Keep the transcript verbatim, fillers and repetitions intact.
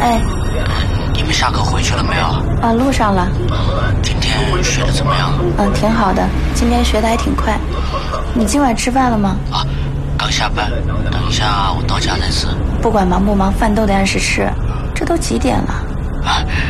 哎， 你们下课回去了没有？ 啊，路上了。 今天学的怎么样？ 嗯，挺好的，今天学的还挺快。你今晚吃饭了吗？ 啊，刚下班，等一下我到家再吃。 不管忙不忙，饭都得按时吃。这都几点了？ 啊，